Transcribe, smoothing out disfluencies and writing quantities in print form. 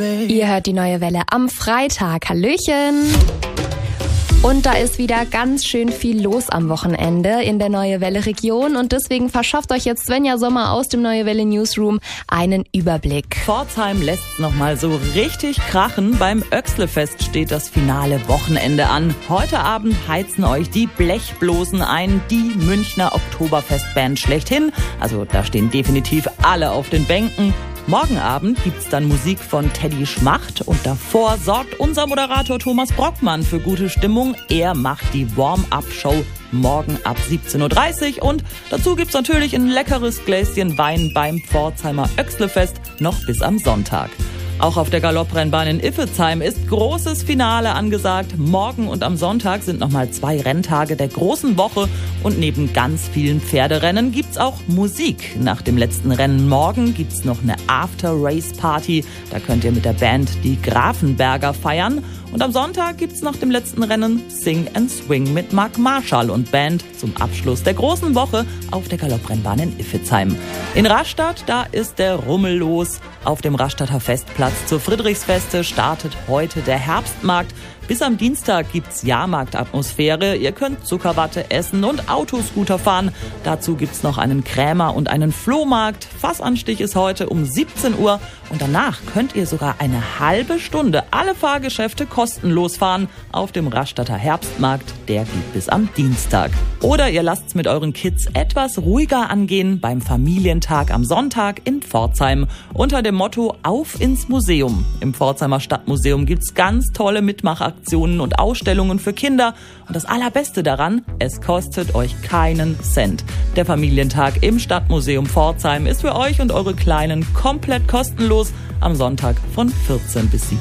Ihr hört die neue Welle am Freitag. Hallöchen! Und da ist wieder ganz schön viel los am Wochenende in der Neue Welle Region und deswegen verschafft euch jetzt Svenja Sommer aus dem Neue Welle Newsroom einen Überblick. Pforzheim lässt's nochmal so richtig krachen. Beim Oechsle-Fest steht das finale Wochenende an. Heute Abend heizen euch die Blechblosen ein, die Münchner Oktoberfestband schlechthin. Also da stehen definitiv alle auf den Bänken. Morgen Abend gibt's dann Musik von Teddy Schmacht und davor sorgt unser Moderator Thomas Brockmann für gute Stimmung. Er macht die Warm-Up-Show morgen ab 17.30 Uhr und dazu gibt's natürlich ein leckeres Gläschen Wein beim Pforzheimer Oechsle-Fest noch bis am Sonntag. Auch auf der Galopprennbahn in Iffezheim ist großes Finale angesagt. Morgen und am Sonntag sind nochmal 2 Renntage der großen Woche und neben ganz vielen Pferderennen gibt's auch Musik. Nach dem letzten Rennen morgen gibt's noch eine After-Race-Party. Da könnt ihr mit der Band die Grafenberger feiern. Und am Sonntag gibt's nach dem letzten Rennen Sing and Swing mit Mark Marschall und Band zum Abschluss der großen Woche auf der Galopprennbahn in Iffezheim. In Rastatt, da ist der Rummel los. Auf dem Rastatter Festplatz zur Friedrichsfeste startet heute der Herbstmarkt. Bis am Dienstag gibt's Jahrmarktatmosphäre. Ihr könnt Zuckerwatte essen und Autoscooter fahren. Dazu gibt's noch einen Krämer und einen Flohmarkt. Fassanstich ist heute um 17 Uhr. Und danach könnt ihr sogar eine halbe Stunde alle Fahrgeschäfte kostenlos fahren auf dem Rastatter Herbstmarkt. Der geht bis am Dienstag. Oder ihr lasst's mit euren Kids etwas ruhiger angehen beim Familientag am Sonntag in Pforzheim. Unter dem Motto Auf ins Museum. Im Pforzheimer Stadtmuseum gibt's ganz tolle Mitmachaktionen und Ausstellungen für Kinder. Und das Allerbeste daran, es kostet euch keinen Cent. Der Familientag im Stadtmuseum Pforzheim ist für euch und eure Kleinen komplett kostenlos am Sonntag von 14 bis 17